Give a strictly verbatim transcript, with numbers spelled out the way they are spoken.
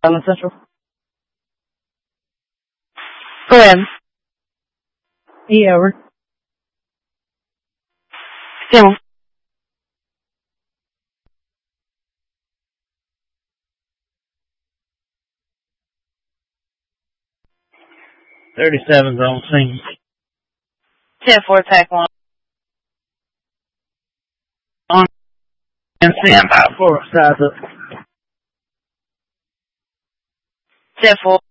Island Central. Go ahead. E over. Kim. thirty-seven's on scene. ten four attack one. On and stand by for size up. ten four.